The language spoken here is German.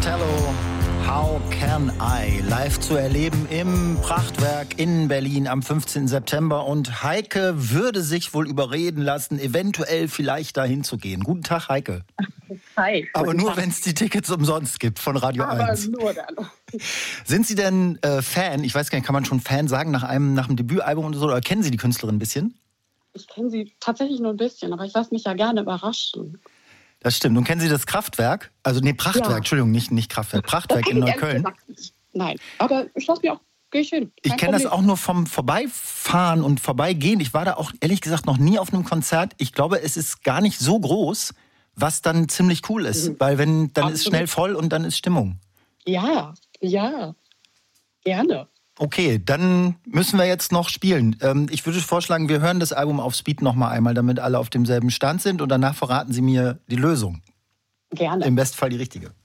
Costello, How Can I? Live zu erleben im Prachtwerk in Berlin am 15. September. Und Heike würde sich wohl überreden lassen, eventuell vielleicht dahin zu gehen. Guten Tag, Heike. Hi. Aber nur, wenn es die Tickets umsonst gibt von Radio 1. Aber nur dann. Sind Sie denn Fan? Ich weiß gar nicht, kann man schon Fan sagen nach dem Debütalbum oder so? Oder kennen Sie die Künstlerin ein bisschen? Ich kenne sie tatsächlich nur ein bisschen, aber ich lasse mich ja gerne überraschen. Das stimmt. Und kennen Sie das Kraftwerk? Also Prachtwerk, ja. Entschuldigung, nicht Kraftwerk. Prachtwerk in Neukölln. Nein, aber ich lasse mich auch, gehe ich hin. Ich kenne das auch nur vom Vorbeifahren und Vorbeigehen. Ich war da auch ehrlich gesagt noch nie auf einem Konzert. Ich glaube, es ist gar nicht so groß, was dann ziemlich cool ist. Weil dann Absolut. Ist schnell voll und dann ist Stimmung. Ja, gerne. Okay, dann müssen wir jetzt noch spielen. Ich würde vorschlagen, wir hören das Album auf Speed noch mal einmal, damit alle auf demselben Stand sind. Und danach verraten Sie mir die Lösung. Gerne. Im Bestfall die richtige.